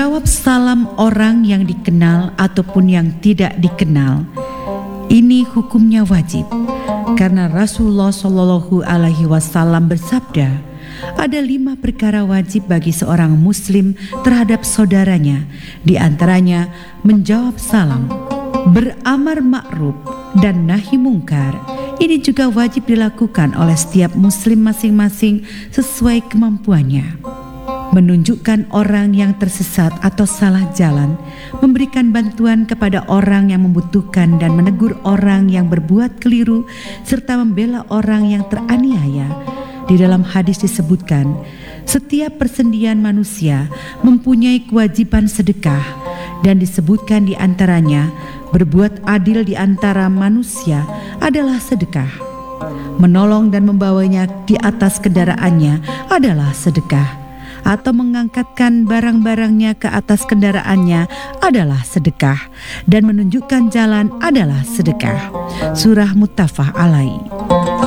Menjawab salam orang yang dikenal ataupun yang tidak dikenal, ini hukumnya wajib, karena Rasulullah Shallallahu Alaihi Wasallam bersabda, ada 5 perkara wajib bagi seorang muslim terhadap saudaranya, di antaranya menjawab salam, beramar ma'ruf, dan nahi mungkar. Ini juga wajib dilakukan oleh setiap muslim masing-masing sesuai kemampuannya. Menunjukkan orang yang tersesat atau salah jalan, memberikan bantuan kepada orang yang membutuhkan dan menegur orang yang berbuat keliru, serta membela orang yang teraniaya. Di dalam hadis disebutkan, setiap persendian manusia mempunyai kewajiban sedekah, dan disebutkan di antaranya berbuat adil di antara manusia adalah sedekah. Menolong dan membawanya di atas kendaraannya adalah sedekah, atau mengangkatkan barang-barangnya ke atas kendaraannya adalah sedekah, dan menunjukkan jalan adalah sedekah. Surah Muttafaq Alaih.